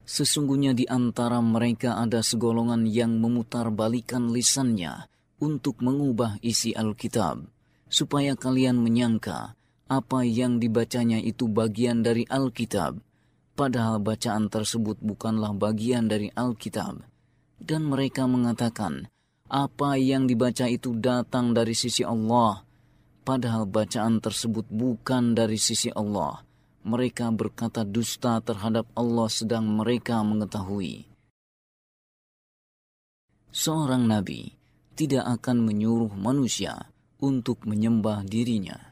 Sesungguhnya di antara mereka ada segolongan yang memutarbalikan lisannya untuk mengubah isi Alkitab, supaya kalian menyangka apa yang dibacanya itu bagian dari Alkitab, padahal bacaan tersebut bukanlah bagian dari Alkitab. Dan mereka mengatakan, apa yang dibaca itu datang dari sisi Allah, padahal bacaan tersebut bukan dari sisi Allah. Mereka berkata dusta terhadap Allah sedang mereka mengetahui. Seorang nabi tidak akan menyuruh manusia untuk menyembah dirinya.